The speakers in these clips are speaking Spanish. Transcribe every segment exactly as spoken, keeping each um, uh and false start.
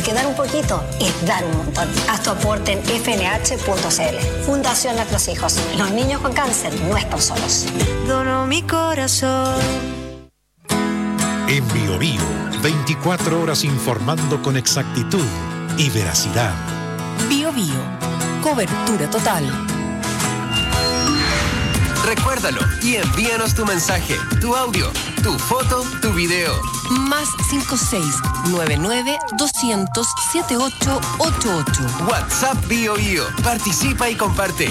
Porque dar un poquito es dar un montón. Haz tu aporte en f n h punto c l. Fundación Nuestros Hijos. Los niños con cáncer no están solos. Dono mi corazón. En Bio Bio, veinticuatro horas informando con exactitud y veracidad. Bio Bio, cobertura total. Recuérdalo y envíanos tu mensaje, tu audio, tu foto, tu video. Más cinco seis nueve nueve doscientos setenta y ocho ochenta y ocho. WhatsApp Bio Bio. Participa y comparte.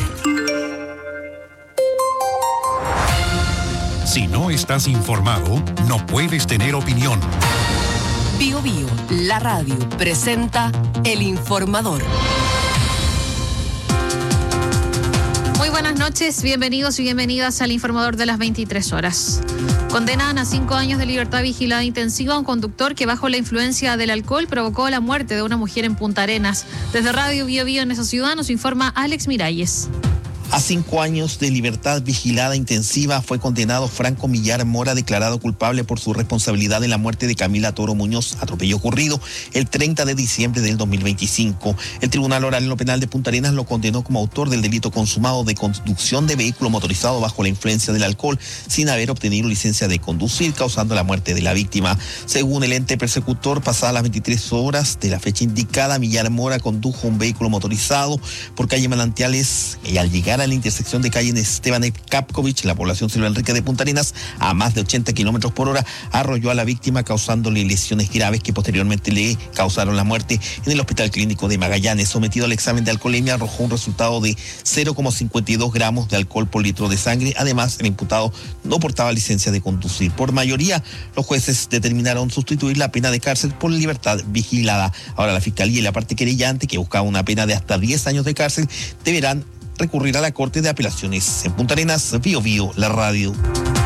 Si no estás informado, no puedes tener opinión. Bio Bio, la radio, presenta El Informador. Muy buenas noches, bienvenidos y bienvenidas al Informador de las veintitrés horas. Condenan a cinco años de libertad vigilada intensiva a un conductor que bajo la influencia del alcohol provocó la muerte de una mujer en Punta Arenas. Desde Radio Bio Bio en esa ciudad nos informa Alex Miralles. A cinco años de libertad vigilada intensiva fue condenado Franco Millar Mora, declarado culpable por su responsabilidad en la muerte de Camila Toro Muñoz, atropello ocurrido el treinta de diciembre del dos mil veinticinco. El Tribunal Oral en lo Penal de Punta Arenas lo condenó como autor del delito consumado de conducción de vehículo motorizado bajo la influencia del alcohol sin haber obtenido licencia de conducir, causando la muerte de la víctima. Según el ente persecutor, pasadas las veintitrés horas de la fecha indicada, Millar Mora condujo un vehículo motorizado por calle Manantiales y al llegar a la intersección de calle Esteban Kapkovich, la población Silva Enrique de Punta Arenas, a más de ochenta kilómetros por hora, arrolló a la víctima causándole lesiones graves que posteriormente le causaron la muerte en el Hospital Clínico de Magallanes. Sometido al examen de alcoholemia, arrojó un resultado de cero coma cincuenta y dos gramos de alcohol por litro de sangre. Además, el imputado no portaba licencia de conducir. Por mayoría, los jueces determinaron sustituir la pena de cárcel por libertad vigilada. Ahora la Fiscalía y la parte querellante, que buscaba una pena de hasta diez años de cárcel, deberán recurrir a la Corte de Apelaciones. En Punta Arenas, Bio Bio, la radio.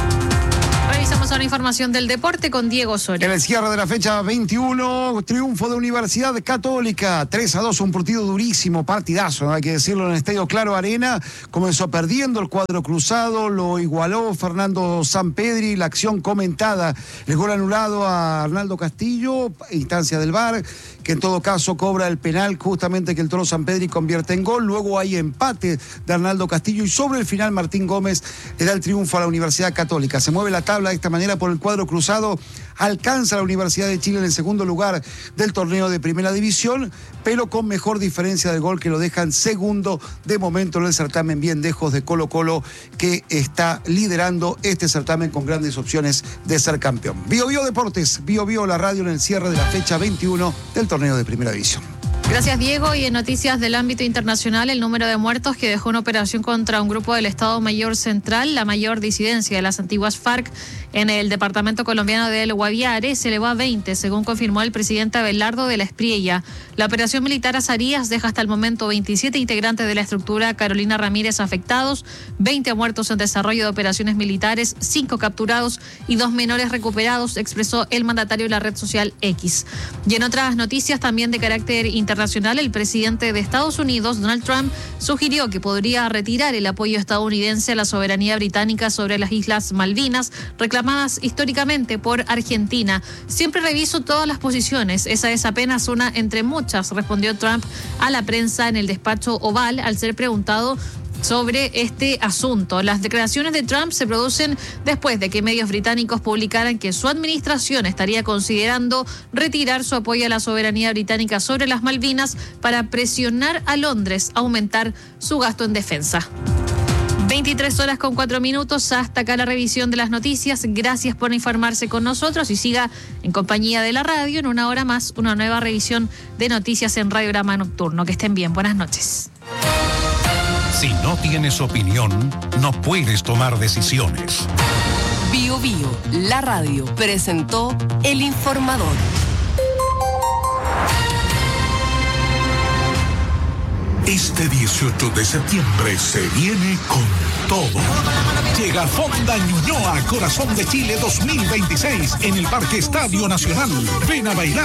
Revisamos ahora información del deporte con Diego Osorio. En el cierre de la fecha veintiuno, triunfo de Universidad Católica, tres a dos, un partido durísimo, partidazo, hay que decirlo, en el Estadio Claro Arena. Comenzó perdiendo el cuadro cruzado, lo igualó Fernando Sampedri, la acción comentada, el gol anulado a Arnaldo Castillo, instancia del V A R, que en todo caso cobra el penal justamente que el Toro Sampedri convierte en gol. Luego hay empate de Arnaldo Castillo y sobre el final Martín Gómez le da el triunfo a la Universidad Católica. Se mueve la tabla de esta manera por el cuadro cruzado, alcanza a la Universidad de Chile en el segundo lugar del torneo de Primera División, pero con mejor diferencia de gol, que lo dejan segundo de momento en el certamen, bien lejos de Colo Colo, que está liderando este certamen con grandes opciones de ser campeón. Bio Bio Deportes, Bio Bio la radio en el cierre de la fecha veintiuno del torneo de Primera División. Gracias, Diego. Y en noticias del ámbito internacional, el número de muertos que dejó una operación contra un grupo del Estado Mayor Central, la mayor disidencia de las antiguas FARC en el departamento colombiano de El Guaviare, se elevó a veinte, según confirmó el presidente Abelardo de la Espriella. La operación militar Azarías deja hasta el momento veintisiete integrantes de la estructura Carolina Ramírez afectados, veinte muertos en desarrollo de operaciones militares, cinco capturados y dos menores recuperados, expresó el mandatario de la red social X. Y en otras noticias también de carácter internacional, el presidente de Estados Unidos, Donald Trump, sugirió que podría retirar el apoyo estadounidense a la soberanía británica sobre las Islas Malvinas, reclamadas históricamente por Argentina. Siempre reviso todas las posiciones, esa es apenas una entre muchas, respondió Trump a la prensa en el despacho Oval al ser preguntado sobre este asunto. Las declaraciones de Trump se producen después de que medios británicos publicaran que su administración estaría considerando retirar su apoyo a la soberanía británica sobre las Malvinas para presionar a Londres a aumentar su gasto en defensa. veintitrés horas con cuatro minutos, hasta acá la revisión de las noticias. Gracias por informarse con nosotros y siga en compañía de la radio. En una hora más, una nueva revisión de noticias en Radiograma Nocturno. Que estén bien, buenas noches. Si no tienes opinión, no puedes tomar decisiones. Bio Bio, la radio, presentó El Informador. Este dieciocho de septiembre se viene con todo. Llega Fonda Ñuñoa, Corazón de Chile dos mil veintiséis en el Parque Estadio Nacional. Ven a bailar